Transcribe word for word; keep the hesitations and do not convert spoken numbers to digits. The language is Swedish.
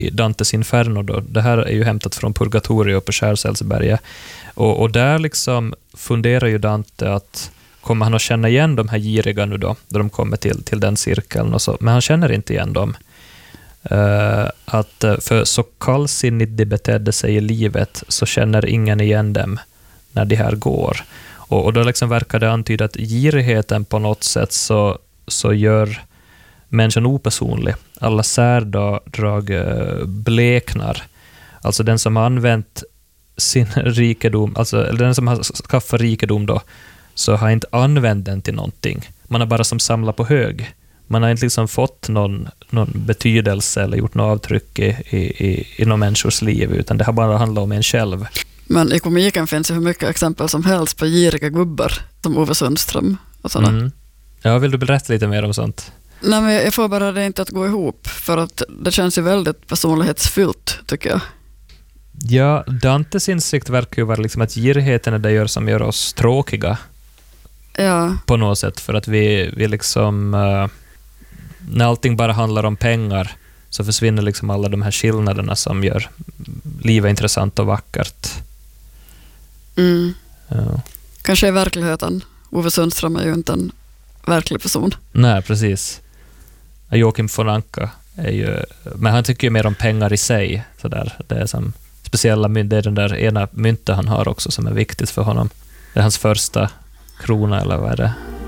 i Dantes Inferno då. Det här är ju hämtat från Purgatorio på Skärseldsberget. Och, och där liksom funderar ju Dante att kommer han att känna igen de här giriga nu då, då de kommer till, till den cirkeln och så. Men han känner inte igen dem. Uh, att för så kallsinnigt de betedde sig i livet så känner ingen igen dem när de här går. Och, och då liksom verkar det antyda att girigheten på något sätt så, så gör människan opersonlig. Alla särdrag uh, bleknar. Alltså den som har använt sin rikedom, alltså eller den som har skaffat rikedom då, så har inte använt den till någonting. Man har bara som samlat på hög. Man har inte liksom fått någon, någon betydelse eller gjort något avtryck i, i, i någon människors liv, utan det har bara handlat om en själv. Men i komiken finns ju hur mycket exempel som helst på giriga gubbar, som Ove Sundström och sådana. Mm. Ja, vill du berätta lite mer om sånt? Nej, men jag får bara det inte att gå ihop, för att det känns ju väldigt personlighetsfyllt, tycker jag. Ja, Dantes insikt verkar ju vara liksom att girigheten är det gör som gör oss tråkiga. Ja. På något sätt, för att vi, vi liksom... Uh, när allting bara handlar om pengar så försvinner liksom alla de här skillnaderna som gör livet intressant och vackert. Mm. Ja. Kanske i verkligheten. Ove Sundström är ju inte en verklig person. Nej, precis. Joakim von Anka är ju... Men han tycker ju mer om pengar i sig. Så där. Det är som speciella mynt. Det är den där ena myntet han har också som är viktigt för honom. Det är hans första krona, eller vad är det?